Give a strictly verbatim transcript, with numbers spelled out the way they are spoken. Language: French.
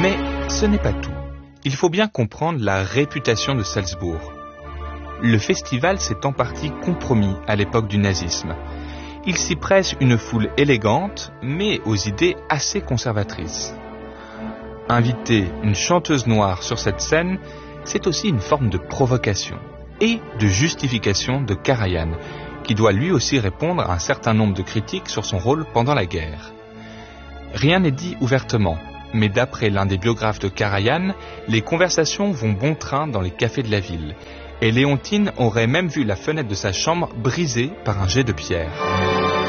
Mais ce n'est pas tout. Il faut bien comprendre la réputation de Salzbourg. Le festival s'est en partie compromis à l'époque du nazisme. Il s'y presse une foule élégante, mais aux idées assez conservatrices. Inviter une chanteuse noire sur cette scène, c'est aussi une forme de provocation et de justification de Karajan, qui doit lui aussi répondre à un certain nombre de critiques sur son rôle pendant la guerre. Rien n'est dit ouvertement, mais d'après l'un des biographes de Karajan, les conversations vont bon train dans les cafés de la ville, et Léontine aurait même vu la fenêtre de sa chambre brisée par un jet de pierre.